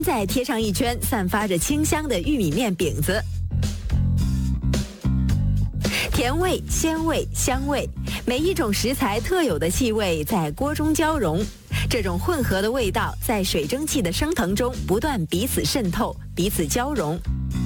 再贴上一圈散发着清香的玉米面饼子。甜味、鲜味、香味，每一种食材特有的气味在锅中交融，这种混合的味道在水蒸气的升腾中不断彼此渗透、彼此交融。